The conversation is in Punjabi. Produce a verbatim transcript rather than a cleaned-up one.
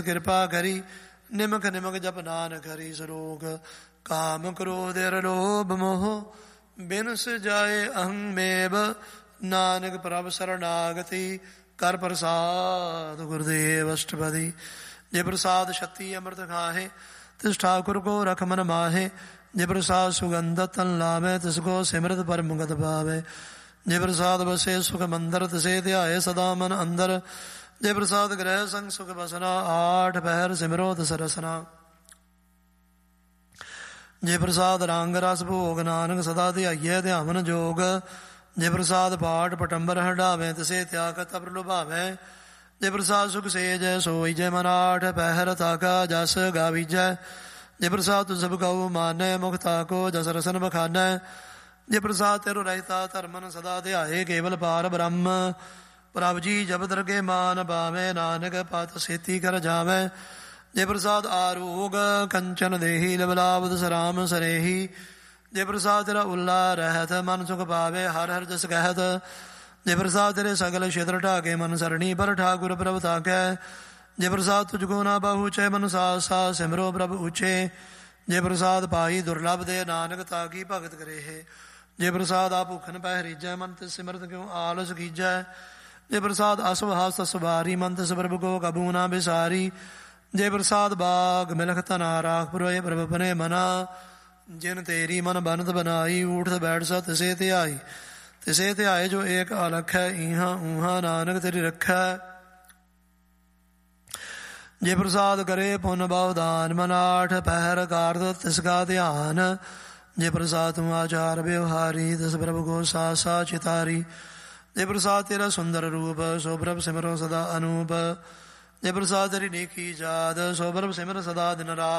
ਕਿਰਪਾ ਕਰੀ। ਨਿਮਕ ਨਿਮਕ ਜਪ ਨਾਨਕ ਹਰੀ ਸਰੋਗ। ਕਾਮ ਕ੍ਰੋਧ ਅਰ ਲੋਭ ਮੋਹ ਬਿਨ ਸਜਾਏ ਅਹੰ ਮੇਬ। ਨਾਨਕ ਪ੍ਰਭ ਸਰਨਾਗਤੀ ਕਰ ਪ੍ਰਸਾਦ ਗੁਰਦੇਵ ਅਸ਼ਟਪਦੀ। ਜੇ ਪ੍ਰਸਾਦ ਛੱਤੀ ਅੰਮ੍ਰਿਤ ਖਾਹੇ ਤਿਸ ਠਾਕੁਰ ਕੋ ਰਖ ਮਨ ਮਾਹੇ। ਜੇ ਪ੍ਰਸਾਦ ਸੁਗੰਧ ਤਨ ਲਾਵੇ ਤਿਸ ਕੋ ਸਿਮਰਤ ਪਰ ਮੁਗਤ ਪਾਵੇ। ਜੇ ਪ੍ਰਸਾਦ ਬਸੇ ਸੁਖ ਮੰਦਰ ਤਿਸੇ ਧਿਆਏ ਸਦਾ ਮਨ ਅੰਦਰ। ਜੇ ਪ੍ਰਸਾਦ ਗ੍ਰਹਿ ਸੰਗ ਸੁਖ ਬਸਨਾ ਆਠ ਪਹਿਰ ਸਿਮਰੋ ਤਿਸ ਰਸਨਾ। ਜੇ ਪ੍ਰਸਾਦ ਰੰਗ ਰਸ ਭੋਗ ਨਾਨਕ ਸਦਾ ਧਿਆਈਏ ਧਿਆਵਨ ਜੋਗ। ਜੇ ਪ੍ਰਸਾਦ ਪਾਠ ਪਟੰਬਰ ਹੰਢਾਵੇ ਤਿਸੇ ਤਿਆਗ ਤਪ ਲੁਭਾਵੇ। ਜੇ ਪ੍ਰਸਾਦ ਸੁਖ ਸੇਜ ਸੋਈ ਜੈ ਮਨ ਆਠ ਪਹਿਰ ਤਾਕਾ ਜਸ ਗਾਵੀਜੈ। ਜੇ ਪ੍ਰਸਾਦ ਤੁ ਸਭ ਕਉ ਮਾਨੈ ਮੁਖ ਤਾਕੋ ਜਸ ਰਸਨ ਬਖਾਨੈ। ਜੇ ਪ੍ਰਸਾਦ ਤੇਰੋ ਰਹਿਤਾ ਧਰਮਨ ਸਦਾ ਧਿਆਏ ਕੇਵਲ ਪਾਰ ਬ੍ਰਹਮ। ਪ੍ਰਭ ਜੀ ਜਬ ਦਰਗੇ ਮਾਨ ਪਾਵੇ ਨਾਨਕ ਪਤ ਸੇਤੀ ਕਰ ਜਾਵੇ। ਜੇ ਪ੍ਰਸਾਦ ਆਰੋਗ ਕੰਚਨ ਦੇਹੀ ਲਵਲਾਵਤ ਸਰਾਮ ਸਰੇਹੀ। ਜੇ ਪ੍ਰਸਾਦ ਤੇਰਾ ਉੱਲਾ ਰਹਿਤ ਮਨ ਸੁਖ ਪਾਵੇ ਹਰ ਹਰ ਜਸ ਕਹਿਤ। ਜੇ ਪ੍ਰਸਾਦ ਤੇਰੇ ਸਗਲ ਛੇਤਰ ਢਾਕੇ ਮਨ ਸਰਣੀ ਪਰ ਠਾਕੁਰ ਪ੍ਰਭ ਤਾਕੈ। ਜੇ ਪ੍ਰਸਾਦ ਤੁਝ ਕੋ ਨਾ ਬਾਹੂ ਚੈ ਮਨ ਸਾਸ ਸਾਸ ਸਿਮਰੋ ਪ੍ਰਭ ਉੱਚੇ। ਜੇ ਪ੍ਰਸਾਦ ਪਾਈ ਦੁਰਲਭ ਦੇ ਨਾਨਕ ਤਾਕੀ ਭਗਤ ਕਰੇਹੇ। ਜੇ ਪ੍ਰਸਾਦ ਆ ਭੁਖਨ ਪੈ ਰੀਜੈ ਮਨ ਤਿਸ ਸਿਮਰਤ ਕਿਉ ਆਲਸ ਕੀਜੈ। ਜੇ ਪ੍ਰਸਾਦ ਅਸੁ ਹਸ ਸਵਾਰੀ ਮਨ ਤਿਸ ਪ੍ਰਭ ਕੋ ਕਬੂ ਨਾ ਬਿਸਾਰੀ। ਜੇ ਪ੍ਰਸਾਦ ਬਾਗ ਮਿਲਖ ਧਨਾ ਰਾਖ ਪੁਰਏ ਪ੍ਰਭ ਪਨੇ ਮਨਾ। ਜਿਨ ਤੇਰੀ ਮਨ ਬਨਤ ਬਨਾਈ ਊਠ ਬੈਠ ਸਾ ਤਿਸੇ ਧਿਆਈ। ਤਿਸੇ ਧਿਆਏ ਜੋ ਏਕ ਅਲਖ ਹੈ ਈਹਾਂ ਊਹਾਂ ਨਾਨਕ ਤੇਰੀ ਰੱਖੈ। ਜੇ ਪ੍ਰਸਾਦ ਕਰੇ ਪੁੰਨ ਬਹੁਦਾਨ ਮਨ ਆਠ ਪਹਿਰ ਕਾਰਤ ਤਿਸ ਕਾ ਧਿਆਨ। ਜੇ ਪ੍ਰਸਾਦ ਤੂੰ ਆਚਾਰ ਵਿਵਹਾਰੀ ਤਿਸ ਪ੍ਰਭ ਕੋ ਸਾ ਸਾ ਚਿਤਾਰੀ। ਜੇ ਪ੍ਰਸਾਦ ਤੇਰਾ ਸੁੰਦਰ ਰੂਪ ਸੋ ਪ੍ਰਭ ਸਿਮਰੋ ਸਦਾ ਅਨੂਪ। ਜੇ ਪ੍ਰਸਾਦ ਤੇਰੀ ਨੇਕੀ ਜਾਦ ਸੋ ਪ੍ਰਭ ਸਿਮਰ ਸਦਾ ਦਿਨ ਰਾਤ।